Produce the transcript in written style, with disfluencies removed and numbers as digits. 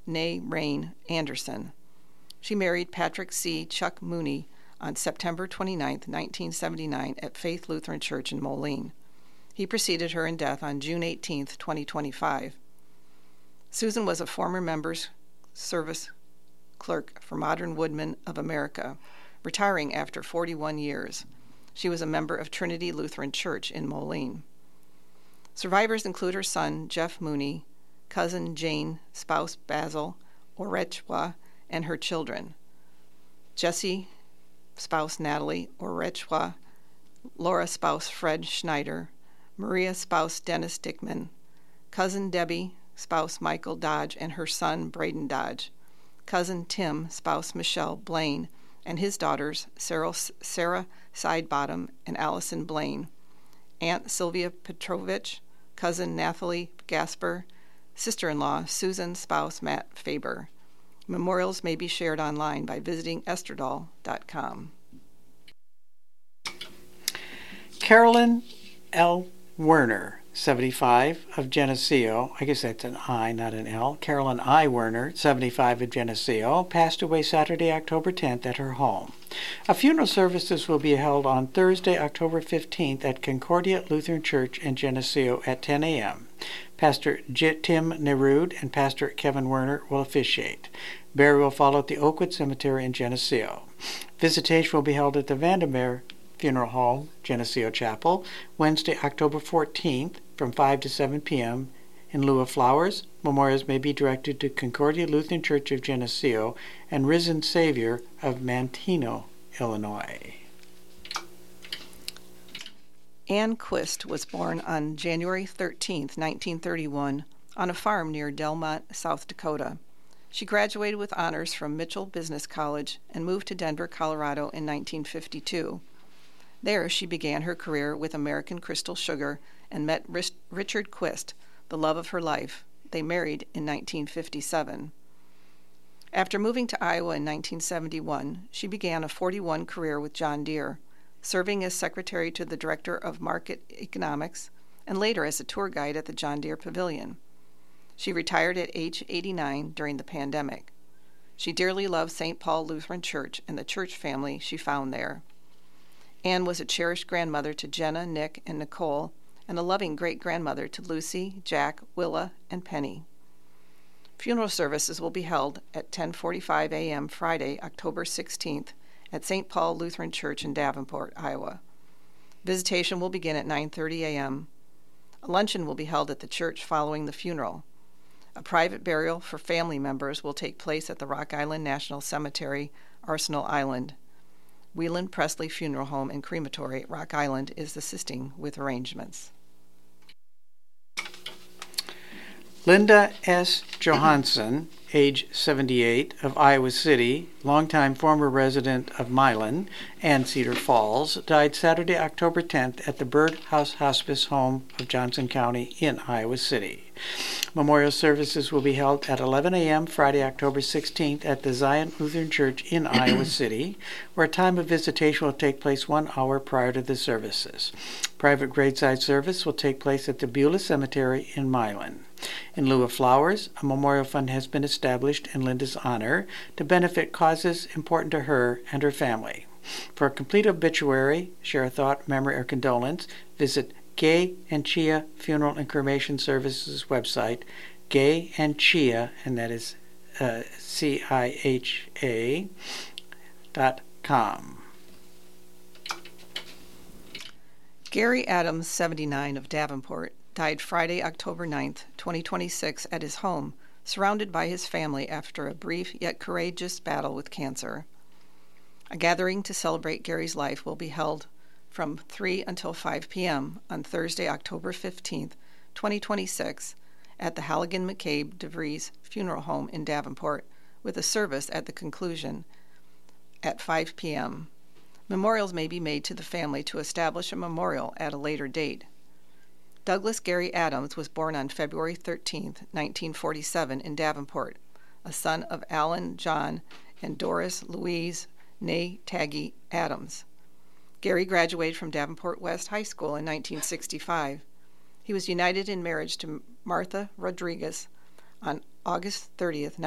née Rain Anderson. She married Patrick C. Chuck Mooney on September 29, 1979 at Faith Lutheran Church in Moline. He preceded her in death on June 18, 2025. Susan was a former members service clerk for Modern Woodmen of America, retiring after 41 years. She was a member of Trinity Lutheran Church in Moline. Survivors include her son, Jeff Mooney, cousin Jane, spouse Basil Orechwa, and her children, Jesse, spouse Natalie Orechwa, Laura, spouse Fred Schneider, Maria, spouse Dennis Dickman, cousin Debbie, spouse Michael Dodge, and her son Braden Dodge, cousin Tim, spouse Michelle Blaine, and his daughters Sarah Sidebottom and Allison Blaine, Aunt Sylvia Petrovich, cousin Nathalie Gasper, sister-in-law Susan, spouse Matt Faber. Memorials may be shared online by visiting estherdahl.com. Carolyn L. Werner, 75, of Geneseo, I guess that's an I, not an L. Carolyn I. Werner, 75, of Geneseo, passed away Saturday, October 10th at her home. A funeral services will be held on Thursday, October 15th at Concordia Lutheran Church in Geneseo at 10 a.m. Pastor Tim Nerud and Pastor Kevin Werner will officiate. Burial will follow at the Oakwood Cemetery in Geneseo. Visitation will be held at the Vandermeer Funeral Home, Geneseo Chapel, Wednesday, October 14th from 5 to 7 p.m. In lieu of flowers, memorials may be directed to Concordia Lutheran Church of Geneseo and Risen Savior of Manteno, Illinois. Ann Quist was born on January 13, 1931, on a farm near Delmont, South Dakota. She graduated with honors from Mitchell Business College and moved to Denver, Colorado in 1952. There she began her career with American Crystal Sugar and met Richard Quist, the love of her life. They married in 1957. After moving to Iowa in 1971, she began a 41 career with John Deere, serving as secretary to the Director of Market Economics and later as a tour guide at the John Deere Pavilion. She retired at age 89 during the pandemic. She dearly loved St. Paul Lutheran Church and the church family she found there. Anne was a cherished grandmother to Jenna, Nick, and Nicole, and a loving great-grandmother to Lucy, Jack, Willa, and Penny. Funeral services will be held at 10:45 a.m. Friday, October 16th, at St. Paul Lutheran Church in Davenport, Iowa. Visitation will begin at 9:30 a.m. A luncheon will be held at the church following the funeral. A private burial for family members will take place at the Rock Island National Cemetery, Arsenal Island. Whelan Presley Funeral Home and Crematory at Rock Island is assisting with arrangements. Linda S. Johansson, age 78, of Iowa City, longtime former resident of Milan and Cedar Falls, died Saturday, October 10th at the Bird House Hospice Home of Johnson County in Iowa City. Memorial services will be held at 11 a.m. Friday, October 16th at the Zion Lutheran Church in Iowa City, where a time of visitation will take place 1 hour prior to the services. Private graveside service will take place at the Beulah Cemetery in Milan. In lieu of flowers, a memorial fund has been established in Linda's honor to benefit causes important to her and her family. For a complete obituary, share a thought, memory, or condolence, visit Gay and Chia Funeral and Cremation Services website, Gay and Chia, and that is CIHA.com. Gary Adams, 79, of Davenport, died Friday, October 9th, 2026, at his home, surrounded by his family after a brief yet courageous battle with cancer. A gathering to celebrate Gary's life will be held from 3 until 5 p.m. on Thursday, October 15th, 2026, at the Halligan McCabe DeVries Funeral Home in Davenport, with a service at the conclusion at 5 p.m. Memorials may be made to the family to establish a memorial at a later date. Douglas Gary Adams was born on February 13, 1947, in Davenport, a son of Alan John and Doris Louise née Taggy Adams. Gary graduated from Davenport West High School in 1965. He was united in marriage to Martha Rodriguez on August 30th,